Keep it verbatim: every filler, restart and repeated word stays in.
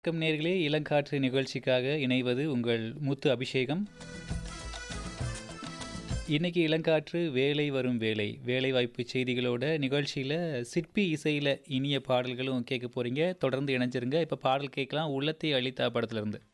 வணக்கம் நேர்களே, இளங்காற்று நிகழ்ச்சிக்காக இணைவது உங்கள் முத்து அபிஷேகம். இன்னைக்கு இளங்காற்று வேலை வரும் வேலை வேலைவாய்ப்பு செய்திகளோட நிகழ்ச்சியில் சிற்பி இசையில் இனிய பாடல்களும் கேட்க போகிறீங்க. தொடர்ந்து இணைஞ்சிருங்க. இப்போ பாடல் கேட்கலாம். உள்ளத்தை அளித்தா படத்துலேருந்து.